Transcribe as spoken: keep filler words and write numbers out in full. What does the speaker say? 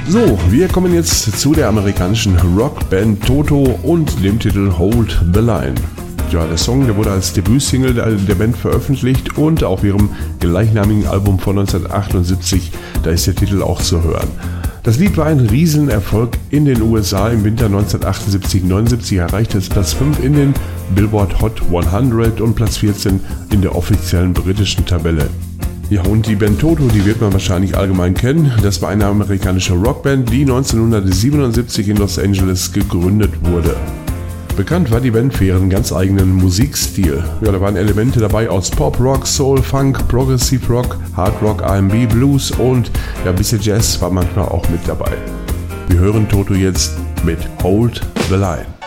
So, wir kommen jetzt zu der amerikanischen Rockband Toto und dem Titel Hold the Line. Ja, der Song, der wurde als Debütsingle der Band veröffentlicht und auf ihrem gleichnamigen Album von neunzehnhundertachtundsiebzig, da ist der Titel auch zu hören. Das Lied war ein Riesenerfolg in den U S A. Im Winter neunzehnhundertachtundsiebzig neunundsiebzig erreichte es Platz fünf in den Billboard Hot hundert und Platz vierzehn in der offiziellen britischen Tabelle. Ja, und die Band Toto, die wird man wahrscheinlich allgemein kennen. Das war eine amerikanische Rockband, die neunzehnhundertsiebenundsiebzig in Los Angeles gegründet wurde. Bekannt war die Band für ihren ganz eigenen Musikstil. Ja, da waren Elemente dabei aus Pop, Rock, Soul, Funk, Progressive Rock, Hard Rock, R and B, Blues und ja, ein bisschen Jazz war manchmal auch mit dabei. Wir hören Toto jetzt mit Hold the Line.